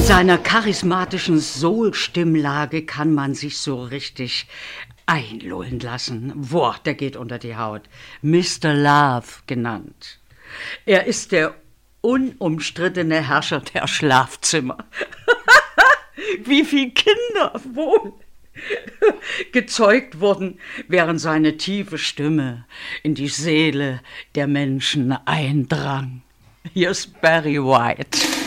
seiner charismatischen Soul-Stimmlage kann man sich so richtig einlullen lassen. Boah, der geht unter die Haut. Mr. Love genannt. Er ist der unumstrittene Herrscher der Schlafzimmer. Wie viele Kinder wohl gezeugt wurden, während seine tiefe Stimme in die Seele der Menschen eindrang. Hier ist Barry White.